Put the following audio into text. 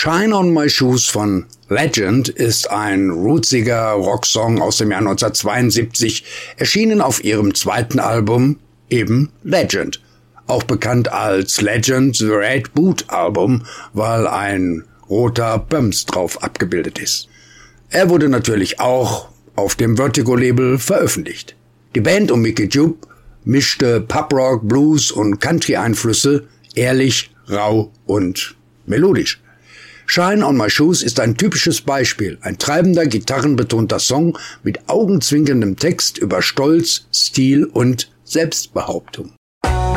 Shine on My Shoes von Legend ist ein rootsiger Rocksong aus dem Jahr 1972, erschienen auf ihrem zweiten Album, eben Legend. Auch bekannt als Legend The Red Boot Album, weil ein roter Bums drauf abgebildet ist. Er wurde natürlich auch auf dem Vertigo-Label veröffentlicht. Die Band um Mickey Jupp mischte Pop-Rock, Blues und Country-Einflüsse ehrlich, rau und melodisch. Shine on My Shoes ist ein typisches Beispiel, ein treibender, gitarrenbetonter Song mit augenzwinkerndem Text über Stolz, Stil und Selbstbehauptung.